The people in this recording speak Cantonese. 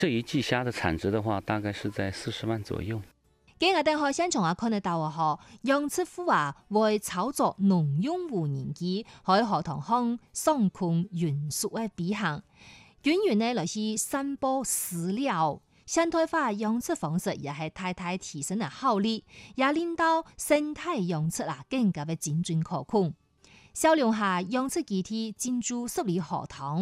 这一季虾的产值的话，大概是在40万左右。 今日等海鮮場看得到啊，養殖戶為炒作農用無人機，喺河塘向上空匀速嘅飛行，遠遠呢來是散播飼料。現代化養殖方式也係大大提升了效率，也令到生態養殖更加嘅精準可控。小龍蝦養殖基地進駐十里河塘。